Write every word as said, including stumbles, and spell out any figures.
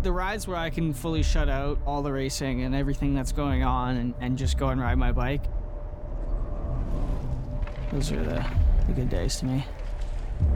the rides where I can fully shut out all the racing and everything that's going on and, and just go and ride my bike. Those are the, the good days to me.